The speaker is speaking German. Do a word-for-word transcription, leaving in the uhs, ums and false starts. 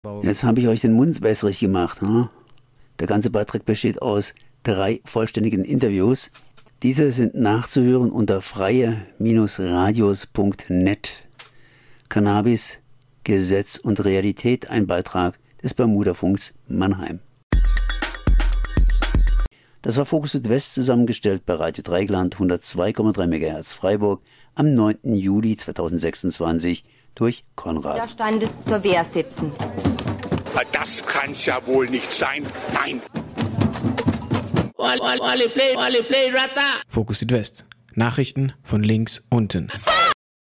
Jetzt habe ich euch den Mund wässrig gemacht. Hm? Der ganze Beitrag besteht aus drei vollständigen Interviews. Diese sind nachzuhören unter freie Radios punkt net. Cannabis, Gesetz und Realität, ein Beitrag des Bermudafunks Mannheim. Das war Fokus Südwest, zusammengestellt bei Radio Dreigland hundertzwei Komma drei Megahertz Freiburg am neunten Juli zweitausendsechsundzwanzig durch Konrad. Da stand es zur Wehr sitzen. Das kann's ja wohl nicht sein. Nein. Fokus Südwest. Nachrichten von links unten.